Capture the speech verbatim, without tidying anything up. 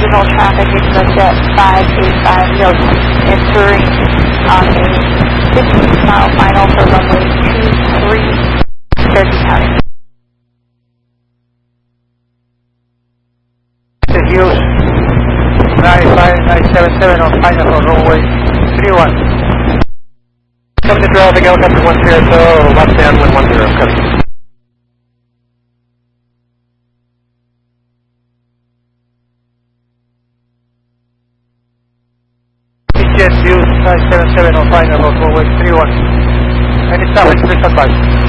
original traffic is the Jet five eight five Delta entering on a fifteen mile final for runway two three, Cherokee County. Use nine five nine seven seven on final for runway three one. Come to traffic, helicopter one zero, so left downwind one zero, copy. Jet Views nine seven seven on final for runway three one. Any traffic, please advise.